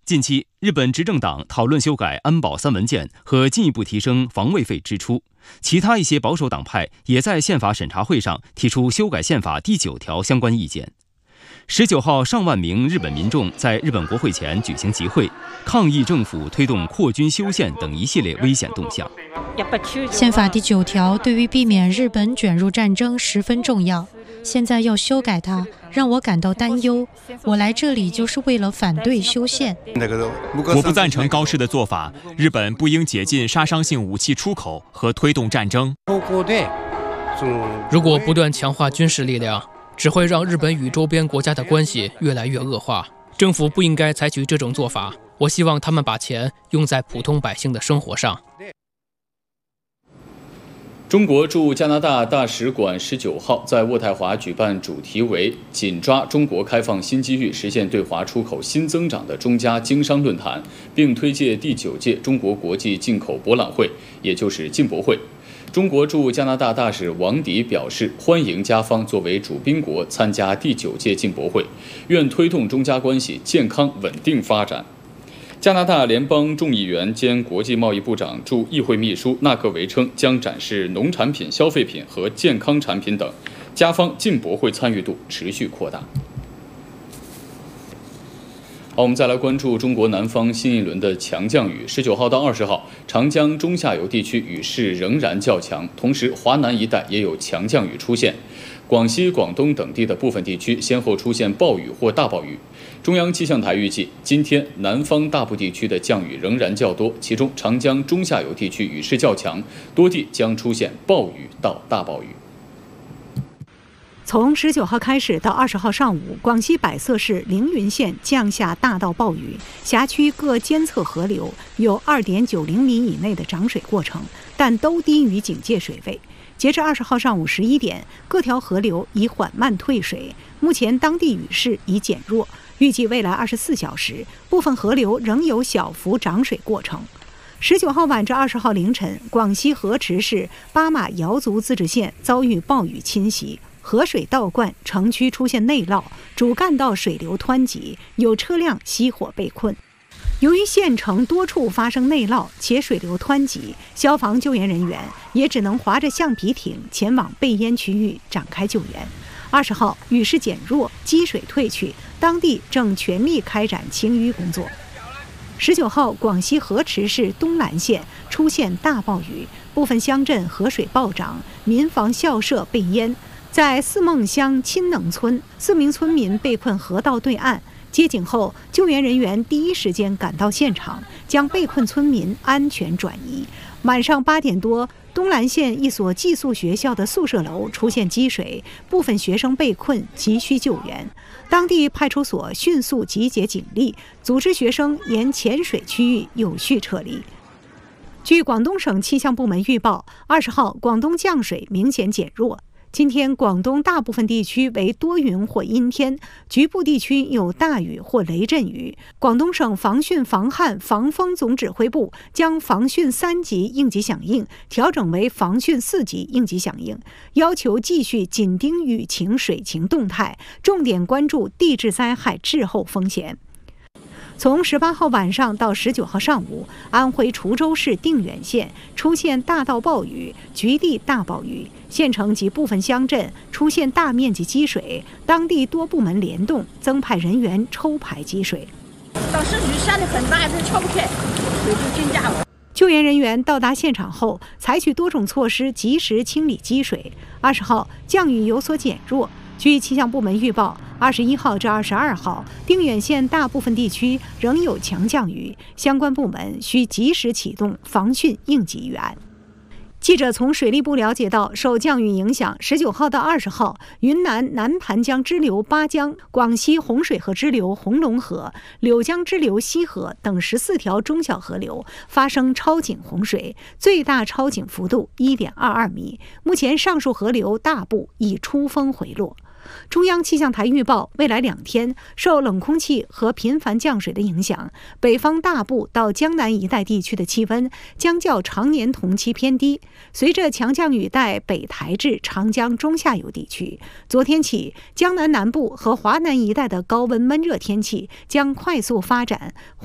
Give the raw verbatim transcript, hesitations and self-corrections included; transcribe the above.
近期，日本执政党讨论修改安保三文件和进一步提升防卫费支出。其他一些保守党派也在宪法审查会上提出修改宪法第九条相关意见。十九号，上万名日本民众在日本国会前举行集会，抗议政府推动扩军修宪等一系列危险动向。 宪法第九条对于避免日本卷入战争十分重要，现在要修改它，让我感到担忧。我来这里就是为了反对修宪。 我不赞成高市的做法，日本不应解禁杀伤性武器出口和推动战争。 如果不断强化军事力量，只会让日本与周边国家的关系越来越恶化。政府不应该采取这种做法。我希望他们把钱用在普通百姓的生活上。 中国驻加拿大大使馆十九号在渥太华举办主题为“紧抓中国开放新机遇，实现对华出口新增长”的中加经商论坛，并推介第九届中国国际进口博览会，也就是进博会。中国驻加拿大大使王迪表示，欢迎加方作为主宾国参加第九届进博会，愿推动中加关系健康稳定发展。加拿大联邦众议员兼国际贸易部长驻议会秘书纳克维称，将展示农产品、消费品和健康产品等，加方进博会参与度持续扩大。好，我们再来关注中国南方新一轮的强降雨。十九号到二十号，长江中下游地区雨势仍然较强，同时华南一带也有强降雨出现。广西、广东等地的部分地区先后出现暴雨或大暴雨。中央气象台预计，今天南方大部地区的降雨仍然较多，其中长江中下游地区雨势较强，多地将出现暴雨到大暴雨。 从十九号开始到二十号上午，广西百色市凌云县降下大到暴雨，辖区各监测河流有二点九零米以内的涨水过程，但都低于警戒水位。截至二十号上午十一点，各条河流已缓慢退水，目前当地雨势已减弱，预计未来二十四小时，部分河流仍有小幅涨水过程。十九号晚至二十号凌晨，广西河池市巴马瑶族自治县遭遇暴雨侵袭，河水倒灌，城区出现内涝，主干道水流湍急，有车辆熄火被困。由于县城多处发生内涝且水流湍急，消防救援人员也只能划着橡皮艇前往被淹区域展开救援。二十号雨势减弱，积水退去，当地正全力开展清淤工作。十九号，广西河池市东兰县出现大暴雨，部分乡镇河水暴涨，民房校舍被淹。在四孟乡亲能村，四名村民被困河道对岸。接警后，救援人员第一时间赶到现场，将被困村民安全转移。晚上八点多，东兰县一所寄宿学校的宿舍楼出现积水，部分学生被困，急需救援。当地派出所迅速集结警力，组织学生沿浅水区域有序撤离。据广东省气象部门预报，二十号广东降水明显减弱。今天广东大部分地区为多云或阴天，局部地区有大雨或雷阵雨。广东省防汛防旱防风总指挥部将防汛三级应急响应调整为防汛四级应急响应，要求继续紧盯雨情水情动态，重点关注地质灾害滞后风险。从十八号晚上到十九号上午，安徽滁州市定远县出现大到暴雨、局地大暴雨，县城及部分乡镇出现大面积积水，当地多部门联动增派人员抽排积水。 当时雨下得很大，这撬不开，水就进家了。 救援人员到达现场后，采取多种措施及时清理积水。二十号降雨有所减弱。据气象部门预报，二十一号至二十二号，定远县大部分地区仍有强降雨，相关部门需及时启动防汛应急预案。记者从水利部了解到，受降雨影响，十九号到二十号，云南南盘江支流巴江、广西洪水河支流红龙河、柳江支流西河等十四条中小河流发生超警洪水，最大超警幅度 一点二二米。目前上述河流大部已出峰回落。中央气象台预报，未来两天受冷空气和频繁降水的影响，北方大部到江南一带地区的气温将较常年同期偏低。随着强降雨带北抬至长江中下游地区，昨天起，江南南部和华南一带的高温闷热天气将快速发展。